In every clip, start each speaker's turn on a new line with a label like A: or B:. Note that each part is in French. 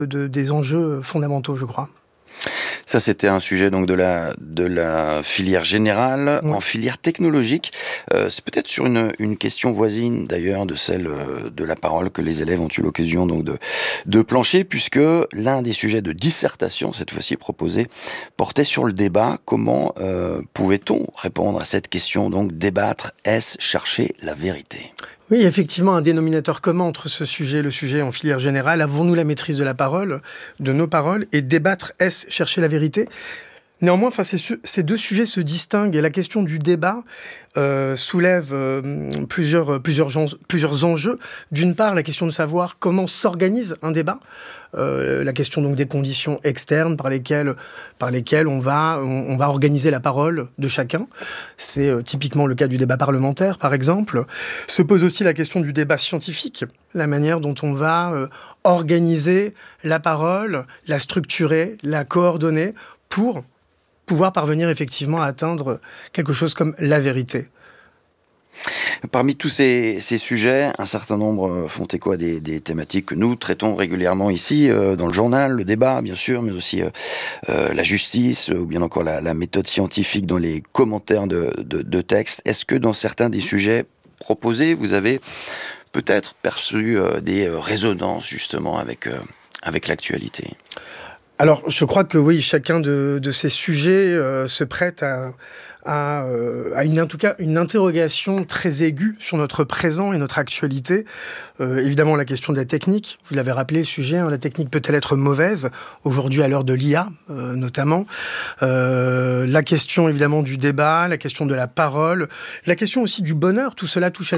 A: des enjeux fondamentaux, je crois.
B: Ça, c'était un sujet donc de la filière générale.
A: Ouais.
B: En filière technologique, c'est peut-être sur une question voisine d'ailleurs de celle de la parole que les élèves ont eu l'occasion donc de plancher, puisque l'un des sujets de dissertation, cette fois-ci proposé, portait sur le débat. Comment pouvait-on répondre à cette question, donc débattre, est-ce chercher la vérité ?
A: Oui, effectivement, un dénominateur commun entre ce sujet et le sujet en filière générale. Avons-nous la maîtrise de la parole, de nos paroles, et débattre, est-ce chercher la vérité ? Néanmoins, ces deux sujets se distinguent et la question du débat soulève plusieurs enjeux. D'une part, la question de savoir comment s'organise un débat, la question donc des conditions externes par lesquelles on va organiser la parole de chacun. C'est typiquement le cas du débat parlementaire, par exemple. Se pose aussi la question du débat scientifique, la manière dont on va organiser la parole, la structurer, la coordonner pour pouvoir parvenir effectivement à atteindre quelque chose comme la vérité.
B: Parmi tous ces sujets, un certain nombre font écho à des thématiques que nous traitons régulièrement ici, dans le journal, le débat bien sûr, mais aussi la justice, ou bien encore la méthode scientifique dans les commentaires de textes. Est-ce que dans certains des sujets proposés, vous avez peut-être perçu des résonances justement avec l'actualité ?
A: Alors, je crois que oui, chacun de ces sujets se prête à une interrogation très aiguë sur notre présent et notre actualité. Évidemment, la question de la technique, vous l'avez rappelé, le sujet, la technique peut-elle être mauvaise, aujourd'hui à l'heure de l'IA notamment. La question évidemment du débat, la question de la parole, la question aussi du bonheur, tout cela touche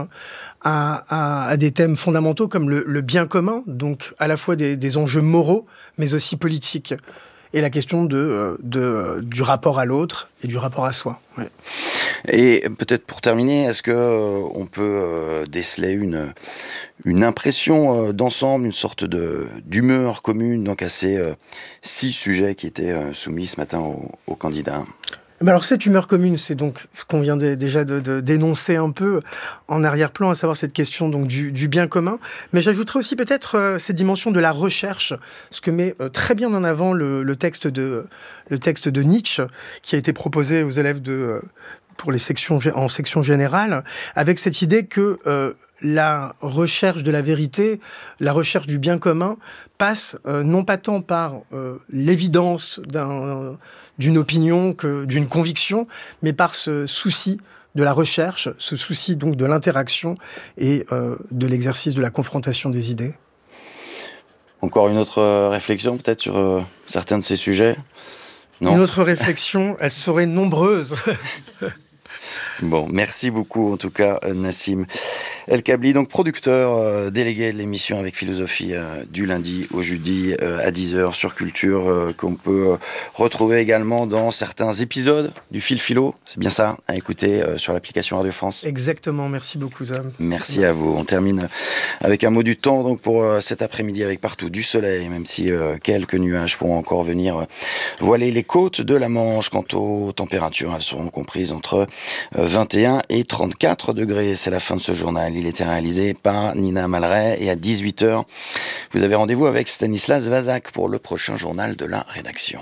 A: à des thèmes fondamentaux comme le bien commun, donc à la fois des enjeux moraux, mais aussi politiques. Et la question du rapport à l'autre et du rapport à soi. Ouais.
B: Et peut-être pour terminer, est-ce que on peut déceler une impression d'ensemble, une sorte d'humeur commune donc à ces 6 sujets qui étaient soumis ce matin aux candidats ?
A: Alors cette humeur commune, c'est donc ce qu'on vient déjà de dénoncer un peu en arrière-plan, à savoir cette question donc du bien commun. Mais j'ajouterais aussi peut-être cette dimension de la recherche, ce que met très bien en avant le texte de Nietzsche, qui a été proposé aux élèves pour les sections en section générale, avec cette idée que la recherche de la vérité, la recherche du bien commun passe non pas tant par l'évidence d'une opinion que d'une conviction, mais par ce souci de la recherche, ce souci donc de l'interaction et de l'exercice de la confrontation des idées.
B: Encore une autre réflexion peut-être sur certains de ces sujets ? Non.
A: Une autre réflexion, elle serait nombreuse.
B: Bon, merci beaucoup en tout cas Nassim El Kabli, donc producteur délégué de l'émission Avec Philosophie du lundi au jeudi à 10h sur Culture, qu'on peut retrouver également dans certains épisodes du Fil Philo, c'est bien ça, à écouter sur l'application Radio France.
A: Exactement, merci beaucoup Tom.
B: Merci à vous. On termine avec un mot du temps donc pour cet après-midi avec partout du soleil, même si quelques nuages pourront encore venir voiler les côtes de la Manche. Quant aux températures, elles seront comprises entre 21 et 34 degrés. C'est la fin de ce journal. Il était réalisé par Nina Malray et à 18h, vous avez rendez-vous avec Stanislas Vazak pour le prochain journal de la rédaction.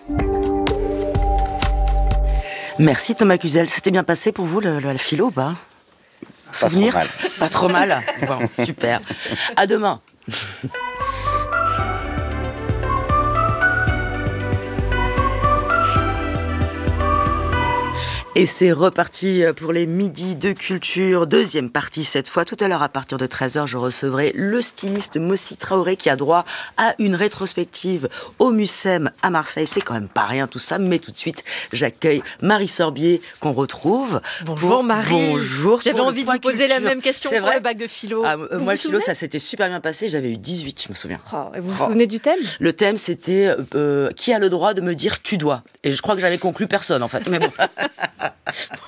C: Merci Thomas Cluzel. C'était bien passé pour vous le philo ou pas ? Souvenir ? Pas trop mal. Bon, super. À demain. Et c'est reparti pour les midis de culture. Deuxième partie cette fois. Tout à l'heure, à partir de 13h, je recevrai le styliste Mossi Traoré qui a droit à une rétrospective au Mucem à Marseille. C'est quand même pas rien tout ça. Mais tout de suite, j'accueille Marie Sorbier qu'on retrouve.
D: Bonjour Marie.
C: Bonjour.
D: J'avais envie de vous poser la même question
C: pour
D: le bac de philo.
C: Moi, le philo, ça s'était super bien passé. J'avais eu 18, je me souviens.
D: Et vous vous souvenez du thème ?
C: Le thème, c'était qui a le droit de me dire tu dois. Et je crois que j'avais conclu personne en fait. Mais bon.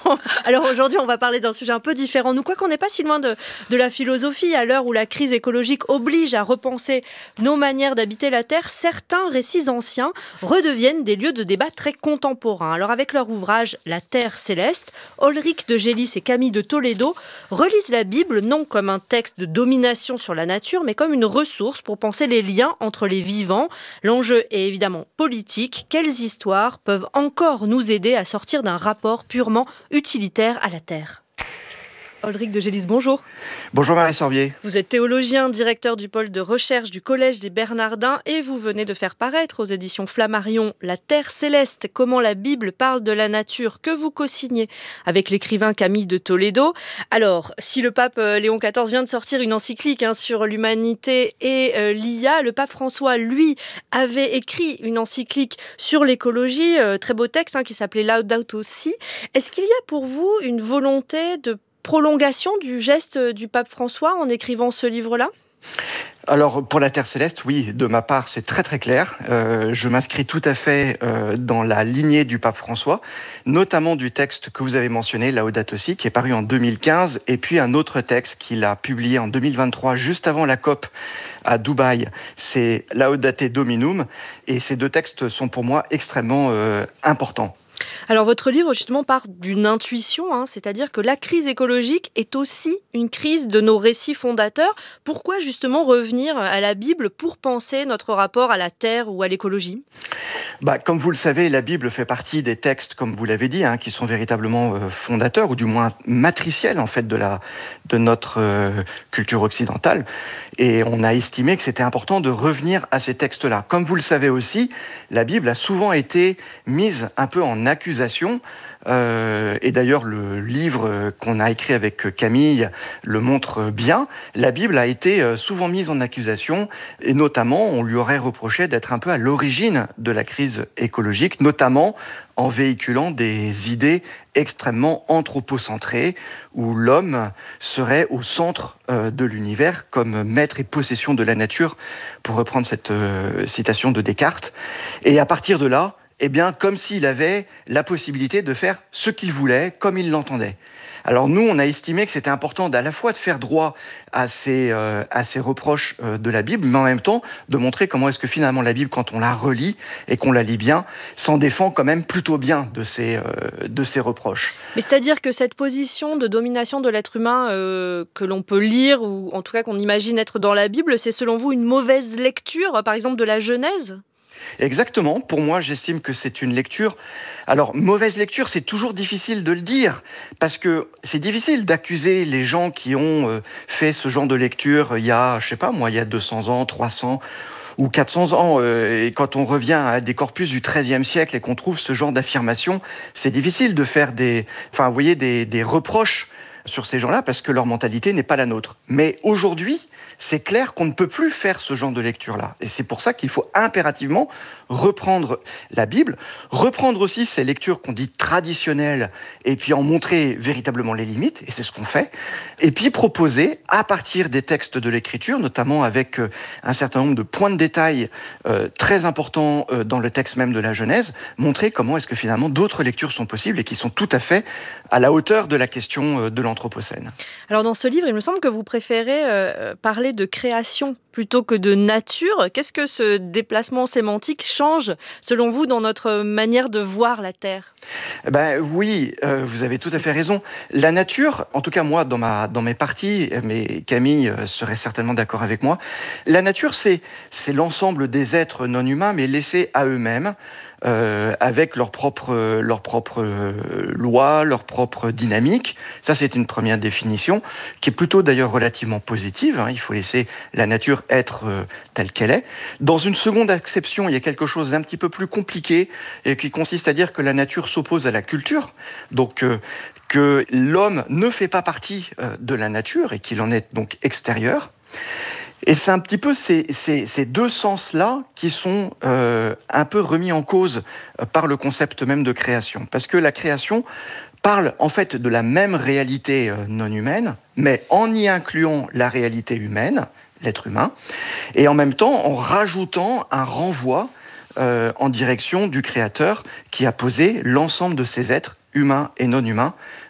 D: Alors aujourd'hui, on va parler d'un sujet un peu différent. Nous, quoi qu'on n'est pas si loin de la philosophie, à l'heure où la crise écologique oblige à repenser nos manières d'habiter la Terre, certains récits anciens redeviennent des lieux de débat très contemporains. Alors avec leur ouvrage « La Terre céleste », Ulrich de Gélis et Camille de Toledo relisent la Bible non comme un texte de domination sur la nature, mais comme une ressource pour penser les liens entre les vivants. L'enjeu est évidemment politique. Quelles histoires peuvent encore nous aider à sortir d'un rapport purement utilitaire à la Terre ? Ulrich de Gélis, bonjour.
E: Bonjour Marie Sorbier.
D: Vous êtes théologien, directeur du pôle de recherche du Collège des Bernardins et vous venez de faire paraître aux éditions Flammarion La Terre céleste, comment la Bible parle de la nature, que vous co-signez avec l'écrivain Camille de Toledo. Alors, si le pape Léon XIV vient de sortir une encyclique sur l'humanité et l'IA, le pape François, lui, avait écrit une encyclique sur l'écologie, très beau texte qui s'appelait Laudato Si. Est-ce qu'il y a pour vous une volonté de prolongation du geste du pape François en écrivant ce livre-là ?
E: Alors, pour la Terre céleste, oui, de ma part, c'est très très clair. Je m'inscris tout à fait dans la lignée du pape François, notamment du texte que vous avez mentionné, Laudato Si, qui est paru en 2015, et puis un autre texte qu'il a publié en 2023, juste avant la COP à Dubaï, c'est Laudate Dominum, et ces deux textes sont pour moi extrêmement importants.
D: Alors votre livre justement part d'une intuition, c'est-à-dire que la crise écologique est aussi une crise de nos récits fondateurs. Pourquoi justement revenir à la Bible pour penser notre rapport à la terre ou à l'écologie ?
E: Comme vous le savez, la Bible fait partie des textes, comme vous l'avez dit, qui sont véritablement fondateurs, ou du moins matriciels en fait de notre culture occidentale. Et on a estimé que c'était important de revenir à ces textes-là. Comme vous le savez aussi, la Bible a souvent été mise un peu en accusation. Et d'ailleurs, le livre qu'on a écrit avec Camille le montre bien. La Bible a été souvent mise en accusation, et notamment, on lui aurait reproché d'être un peu à l'origine de la crise écologique, notamment en véhiculant des idées extrêmement anthropocentrées, où l'homme serait au centre de l'univers, comme maître et possession de la nature, pour reprendre cette citation de Descartes. Et à partir de là, comme s'il avait la possibilité de faire ce qu'il voulait, comme il l'entendait. Alors nous, on a estimé que c'était important à la fois de faire droit à ces reproches de la Bible, mais en même temps de montrer comment est-ce que finalement la Bible, quand on la relit et qu'on la lit bien, s'en défend quand même plutôt bien de ces reproches.
D: Mais c'est-à-dire que cette position de domination de l'être humain que l'on peut lire, ou en tout cas qu'on imagine être dans la Bible, c'est selon vous une mauvaise lecture, par exemple de la Genèse ?
E: Exactement. Pour moi, j'estime que c'est une lecture. Alors, mauvaise lecture, c'est toujours difficile de le dire, parce que c'est difficile d'accuser les gens qui ont fait ce genre de lecture il y a, il y a 200 ans, 300 ou 400 ans. Et quand on revient à des corpus du XIIIe siècle et qu'on trouve ce genre d'affirmation, c'est difficile de faire des reproches sur ces gens-là, parce que leur mentalité n'est pas la nôtre. Mais aujourd'hui, c'est clair qu'on ne peut plus faire ce genre de lecture-là. Et c'est pour ça qu'il faut impérativement reprendre la Bible, reprendre aussi ces lectures qu'on dit traditionnelles, et puis en montrer véritablement les limites, et c'est ce qu'on fait, et puis proposer, à partir des textes de l'Écriture, notamment avec un certain nombre de points de détail très importants dans le texte même de la Genèse, montrer comment est-ce que finalement d'autres lectures sont possibles et qui sont tout à fait à la hauteur de la question de l'Anthropocène.
D: Alors dans ce livre, il me semble que vous préférez parler de création plutôt que de nature. Qu'est-ce que ce déplacement sémantique change, selon vous, dans notre manière de voir la Terre ?
E: Oui, vous avez tout à fait raison. La nature, en tout cas moi, dans mes parties, mais Camille serait certainement d'accord avec moi, la nature, c'est l'ensemble des êtres non humains, mais laissés à eux-mêmes, avec leurs propres lois, leur propre dynamique. Ça, c'est une première définition, qui est plutôt d'ailleurs relativement positive. Il faut laisser la nature être telle qu'elle est. Dans une seconde acception, il y a quelque chose d'un petit peu plus compliqué, et qui consiste à dire que la nature s'oppose à la culture, donc que l'homme ne fait pas partie de la nature, et qu'il en est donc extérieur. Et c'est un petit peu ces deux sens-là qui sont un peu remis en cause par le concept même de création. Parce que la création parle en fait de la même réalité non humaine, mais en y incluant la réalité humaine, l'être humain, et en même temps en rajoutant un renvoi en direction du Créateur qui a posé l'ensemble de ces êtres, humains et non humains,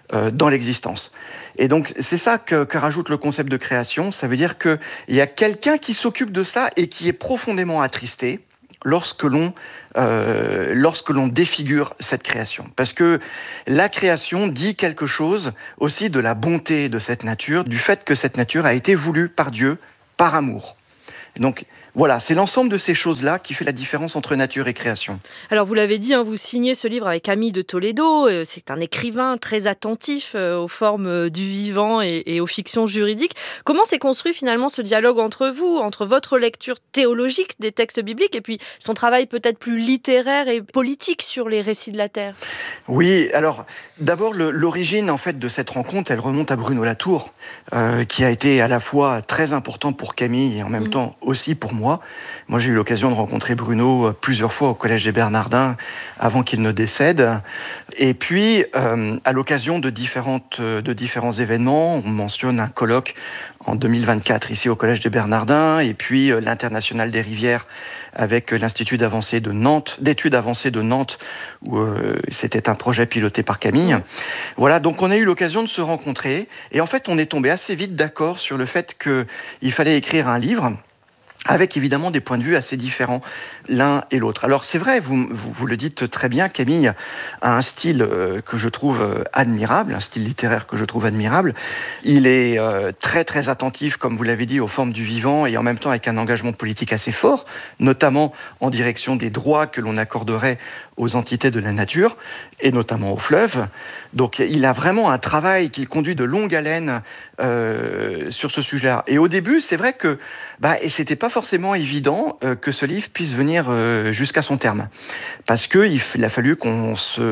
E: dans l'existence. Et donc, c'est ça que rajoute le concept de création. Ça veut dire qu'il y a quelqu'un qui s'occupe de ça et qui est profondément attristé lorsque l'on défigure cette création. Parce que la création dit quelque chose aussi de la bonté de cette nature, du fait que cette nature a été voulue par Dieu, par amour. Et donc, voilà, c'est l'ensemble de ces choses-là qui fait la différence entre nature et création.
D: Alors vous l'avez dit, vous signez ce livre avec Camille de Toledo. C'est un écrivain très attentif aux formes du vivant et aux fictions juridiques. Comment s'est construit finalement ce dialogue entre vous, entre votre lecture théologique des textes bibliques et puis son travail peut-être plus littéraire et politique sur les récits de la Terre ?
E: Oui, alors d'abord l'origine en fait de cette rencontre, elle remonte à Bruno Latour, qui a été à la fois très important pour Camille et en même temps aussi pour moi. Moi, j'ai eu l'occasion de rencontrer Bruno plusieurs fois au Collège des Bernardins avant qu'il ne décède. Et puis, à l'occasion de différents événements, on mentionne un colloque en 2024 ici au Collège des Bernardins, et puis l'International des Rivières avec l'Institut d'études avancées de Nantes, où c'était un projet piloté par Camille. Voilà, donc on a eu l'occasion de se rencontrer, et en fait, on est tombé assez vite d'accord sur le fait qu'il fallait écrire un livre avec évidemment des points de vue assez différents l'un et l'autre. Alors c'est vrai, vous le dites très bien, Camille a un style que je trouve admirable, un style littéraire que je trouve admirable. Il est très très attentif, comme vous l'avez dit, aux formes du vivant et en même temps avec un engagement politique assez fort, notamment en direction des droits que l'on accorderait aux entités de la nature et notamment aux fleuves. Donc il a vraiment un travail qu'il conduit de longue haleine sur ce sujet-là. Et au début, c'est vrai que et c'était pas forcément évident que ce livre puisse venir jusqu'à son terme, parce que il a fallu qu'on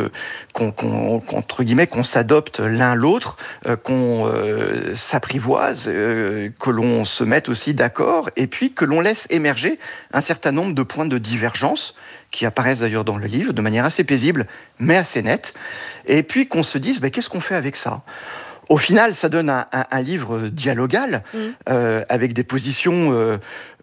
E: s'adopte l'un l'autre, qu'on s'apprivoise, que l'on se mette aussi d'accord, et puis que l'on laisse émerger un certain nombre de points de divergence qui apparaissent d'ailleurs dans le livre de manière assez paisible, mais assez nette, et puis qu'on se dise qu'est-ce qu'on fait avec ça ? Au final, ça donne un livre dialogal avec des positions,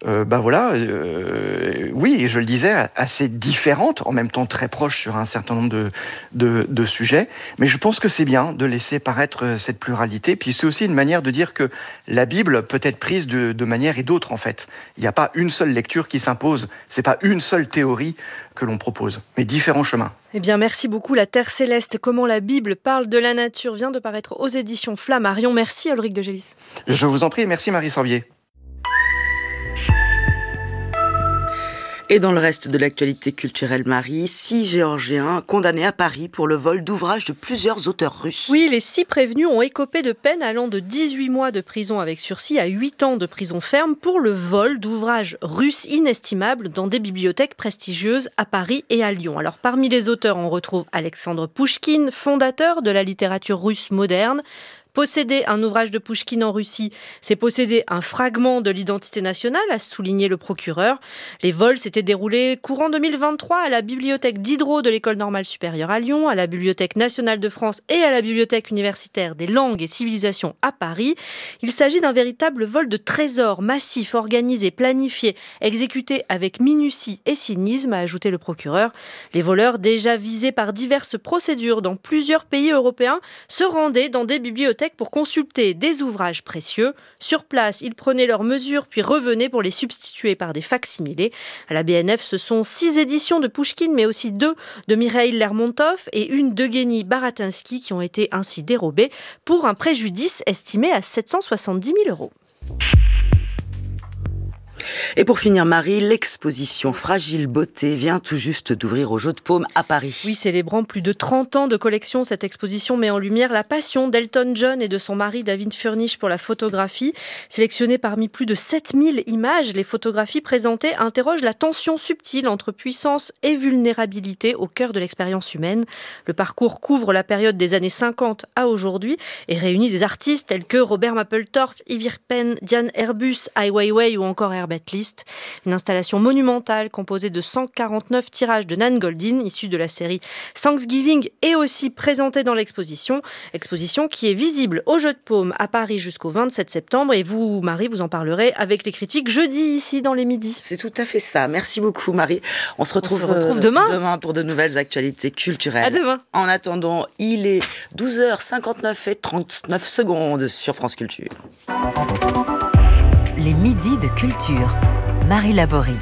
E: oui, je le disais, assez différentes, en même temps très proches sur un certain nombre de sujets. Mais je pense que c'est bien de laisser paraître cette pluralité. Puis c'est aussi une manière de dire que la Bible peut être prise de manière et d'autre, en fait. Il n'y a pas une seule lecture qui s'impose. C'est pas une seule théorie que l'on propose, mais différents chemins.
D: Eh bien, merci beaucoup. La Terre céleste, comment la Bible parle de la nature, vient de paraître aux éditions Flammarion. Merci, Ulrich de Gélis.
E: Je vous en prie, merci Marie Sorbier.
C: Et dans le reste de l'actualité culturelle, Marie, 6 Géorgiens condamnés à Paris pour le vol d'ouvrages de plusieurs auteurs russes.
D: Oui, les 6 prévenus ont écopé de peine allant de 18 mois de prison avec sursis à 8 ans de prison ferme pour le vol d'ouvrages russes inestimables dans des bibliothèques prestigieuses à Paris et à Lyon. Alors parmi les auteurs, on retrouve Alexandre Pouchkine, fondateur de la littérature russe moderne. Posséder un ouvrage de Pouchkine en Russie, c'est posséder un fragment de l'identité nationale, a souligné le procureur. Les vols s'étaient déroulés courant 2023 à la bibliothèque Diderot de l'École normale supérieure à Lyon, à la Bibliothèque nationale de France et à la Bibliothèque universitaire des langues et civilisations à Paris. Il s'agit d'un véritable vol de trésors massif, organisé, planifié, exécuté avec minutie et cynisme, a ajouté le procureur. Les voleurs, déjà visés par diverses procédures dans plusieurs pays européens, se rendaient dans des bibliothèques pour consulter des ouvrages précieux. Sur place, ils prenaient leurs mesures puis revenaient pour les substituer par des facsimilés. À la BNF, ce sont 6 éditions de Pouchkine, mais aussi 2 de Mikhail Lermontov et une d'Eugénie Baratinsky qui ont été ainsi dérobées pour un préjudice estimé à 770 000 €.
C: Et pour finir, Marie, l'exposition Fragile Beauté vient tout juste d'ouvrir au Jeu de Paume à Paris.
D: Oui, célébrant plus de 30 ans de collection, cette exposition met en lumière la passion d'Elton John et de son mari David Furnish pour la photographie. Sélectionnées parmi plus de 7000 images, les photographies présentées interrogent la tension subtile entre puissance et vulnérabilité au cœur de l'expérience humaine. Le parcours couvre la période des années 50 à aujourd'hui et réunit des artistes tels que Robert Mapplethorpe, Yves Irpen, Diane Arbus, Ai Weiwei ou encore Herbert Blacklist, une installation monumentale composée de 149 tirages de Nan Goldin, issus de la série Thanksgiving, et aussi présentée dans l'exposition qui est visible au Jeu de Paume à Paris jusqu'au 27 septembre. Et vous, Marie, vous en parlerez avec les critiques jeudi ici dans les midis.
C: C'est tout à fait ça. Merci beaucoup, Marie. On se retrouve
D: demain
C: pour de nouvelles actualités culturelles.
D: À demain.
C: En attendant, il est 12h59 et 39 secondes sur France Culture.
F: Les midis de culture. Marie Laborie.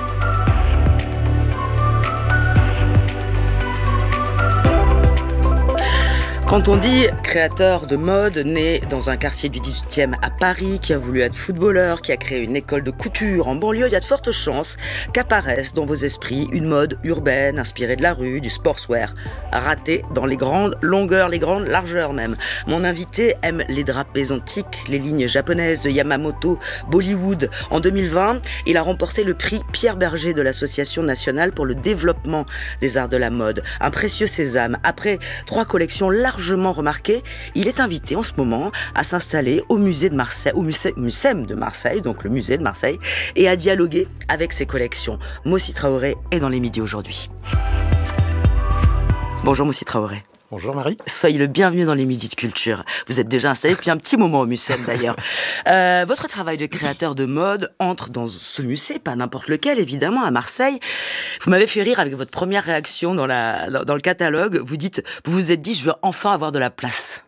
C: Quand on dit créateur de mode, né dans un quartier du 18e à Paris, qui a voulu être footballeur, qui a créé une école de couture en banlieue, il y a de fortes chances qu'apparaisse dans vos esprits une mode urbaine, inspirée de la rue, du sportswear, ratée dans les grandes longueurs, les grandes largeurs même. Mon invité aime les drapés antiques, les lignes japonaises de Yamamoto, Bollywood. En 2020, il a remporté le prix Pierre Berger de l'Association nationale pour le développement des arts de la mode. Un précieux sésame. Après 3 collections largement remarqué, il est invité en ce moment à s'installer au musée de Marseille, au Mucem de Marseille, donc le musée de Marseille, et à dialoguer avec ses collections. Mossi Traoré est dans les midis aujourd'hui. Bonjour Mossi Traoré.
G: Bonjour Marie.
C: Soyez le bienvenu dans les midis de culture. Vous êtes déjà installé depuis un petit moment au Mucem d'ailleurs. Votre travail de créateur de mode entre dans ce musée, pas n'importe lequel évidemment, à Marseille. Vous m'avez fait rire avec votre première réaction dans le catalogue. Vous vous êtes dit, je veux enfin avoir de la place.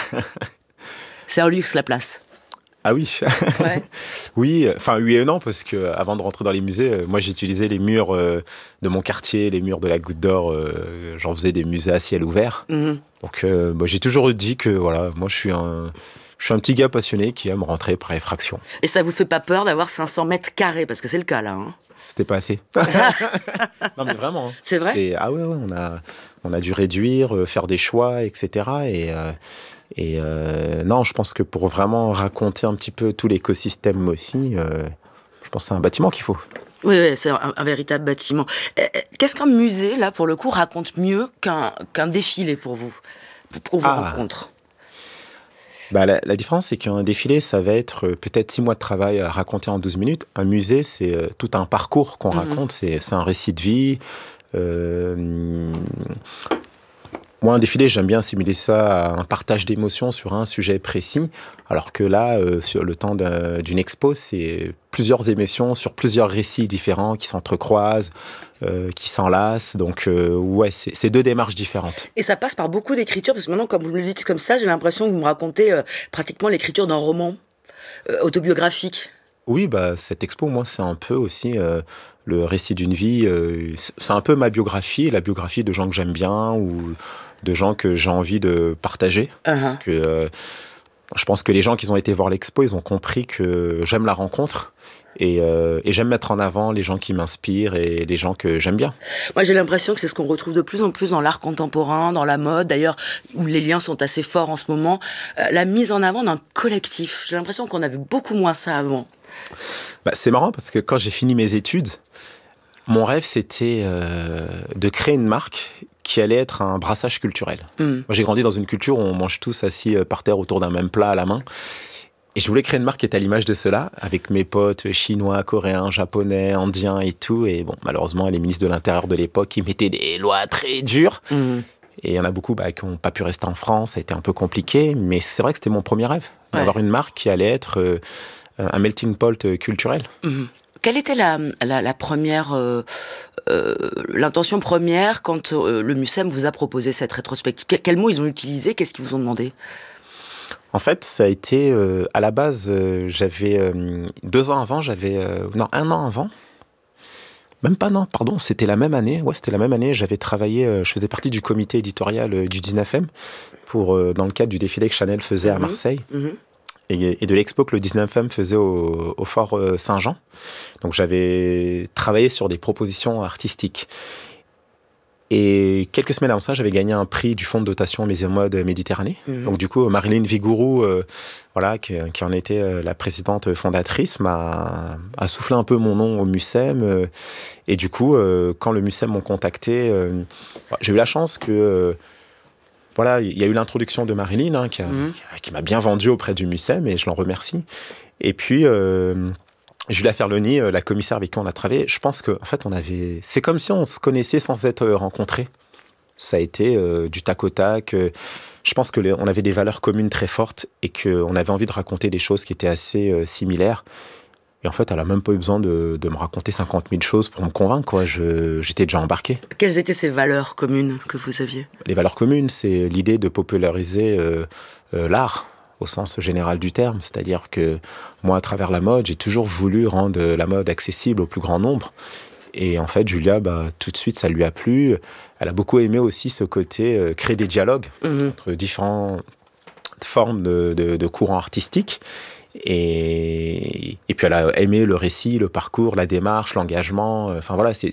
C: C'est un luxe, la place.
G: Ah oui.
C: Ouais.
G: Oui et non, parce que avant de rentrer dans les musées, moi j'utilisais les murs de mon quartier, les murs de la Goutte d'Or. J'en faisais des musées à ciel ouvert. Mm-hmm. Donc j'ai toujours dit que voilà, moi je suis un petit gars passionné qui aime rentrer par effraction.
C: Et ça vous fait pas peur d'avoir 500 mètres carrés, parce que c'est le cas là, hein?
G: C'était pas assez. Non mais vraiment.
C: C'est vrai?
G: Ah ouais, on a dû réduire, faire des choix, etc. Et non, je pense que pour vraiment raconter un petit peu tout l'écosystème aussi, je pense que c'est un bâtiment qu'il faut.
C: Oui, c'est un véritable bâtiment. Qu'est-ce qu'un musée, là, pour le coup, raconte mieux qu'un défilé pour vous, pour vos rencontres?
G: La différence, c'est qu'un défilé, ça va être peut-être 6 mois de travail à raconter en 12 minutes. Un musée, c'est tout un parcours qu'on raconte, c'est un récit de vie. Moi, un défilé, j'aime bien assimiler ça à un partage d'émotions sur un sujet précis, alors que là, sur le temps d'une expo, c'est plusieurs émotions sur plusieurs récits différents qui s'entrecroisent, qui s'enlacent. Donc, c'est 2 démarches différentes.
C: Et ça passe par beaucoup d'écriture, parce que maintenant, comme vous me le dites comme ça, j'ai l'impression que vous me racontez pratiquement l'écriture d'un roman autobiographique.
G: Oui, cette expo, moi, c'est un peu aussi le récit d'une vie. C'est un peu ma biographie, la biographie de gens que j'aime bien ou de gens que j'ai envie de partager. Parce que je pense que les gens qui ont été voir l'expo, ils ont compris que j'aime la rencontre. Et j'aime mettre en avant les gens qui m'inspirent et les gens que j'aime bien.
C: Moi, j'ai l'impression que c'est ce qu'on retrouve de plus en plus dans l'art contemporain, dans la mode, d'ailleurs, où les liens sont assez forts en ce moment. La mise en avant d'un collectif. J'ai l'impression qu'on avait beaucoup moins ça avant.
G: C'est marrant parce que quand j'ai fini mes études, mon rêve, c'était de créer une marque qui allait être un brassage culturel. Moi, j'ai grandi dans une culture où on mange tous assis par terre autour d'un même plat à la main. Et je voulais créer une marque qui était à l'image de cela, avec mes potes chinois, coréens, japonais, indiens et tout. Et bon, malheureusement, les ministres de l'Intérieur de l'époque, ils mettaient des lois très dures. Et il y en a beaucoup qui n'ont pas pu rester en France. Ça a été un peu compliqué. Mais c'est vrai que c'était mon premier rêve, d'avoir une marque qui allait être un melting pot culturel.
C: Quelle était la première, l'intention première quand le Mucem vous a proposé cette rétrospective? Quels mots ils ont utilisés? Qu'est-ce qu'ils vous ont demandé?
G: En fait, ça a été, à la base, j'avais 2 ans avant, non, 1 an avant. Même pas, non, pardon, c'était la même année. Ouais, c'était la même année. J'avais travaillé, je faisais partie du comité éditorial du 19e dans le cadre du défilé que Chanel faisait à Marseille. Et de l'expo que le 19e faisait au Fort Saint-Jean. Donc j'avais travaillé sur des propositions artistiques. Et quelques semaines avant ça, j'avais gagné un prix du Fonds de dotation Maison Mode Méditerranée. Donc du coup, Marilyn Vigourou, qui en était la présidente fondatrice, a soufflé un peu mon nom au Mucem. Et du coup, quand le Mucem m'ont contacté, j'ai eu la chance que... il y a eu l'introduction de Marilyn qui m'a bien vendu auprès du Mucem et je l'en remercie. Et puis, Julia Ferloni, la commissaire avec qui on a travaillé, je pense qu'en fait, c'est comme si on se connaissait sans être rencontrés. Ça a été du tac au tac. Je pense qu'on avait des valeurs communes très fortes et qu'on avait envie de raconter des choses qui étaient assez similaires. Et en fait, elle n'a même pas eu besoin de me raconter 50 000 choses pour me convaincre, quoi. J'étais déjà embarqué.
C: Quelles étaient ces valeurs communes que vous aviez ?
G: Les valeurs communes, c'est l'idée de populariser l'art au sens général du terme. C'est-à-dire que moi, à travers la mode, j'ai toujours voulu rendre la mode accessible au plus grand nombre. Et en fait, Julia, tout de suite, ça lui a plu. Elle a beaucoup aimé aussi ce côté créer des dialogues entre différentes formes de courants artistiques. Et puis, elle a aimé le récit, le parcours, la démarche, l'engagement. Enfin, voilà, c'est